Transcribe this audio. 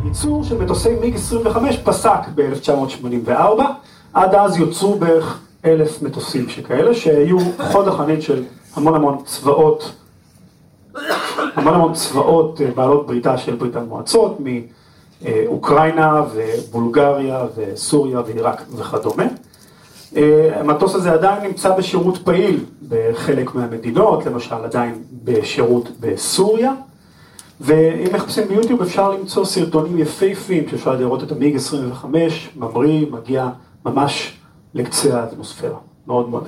ייצור של מטוסי מיג 25 פסק ב-1984, עד אז יוצרו בערך 1,000 מטוסים שכאלה, שהיו חוד החנית של המון צבאות בעלות בריתה של ברית המועצות, מאוקראינה ובולגריה וסוריה ועיראק וכדומה. המטוס הזה עדיין נמצא בשירות פעיל בחלק מהמדינות, למשל עדיין בשירות בסוריה, ואם מחפשים ביוטיוב אפשר למצוא סרטונים יפהפיים שאפשר לראות את המיג 25, ממריא, מגיע ממש לקצה האטמוספירה, מאוד מאוד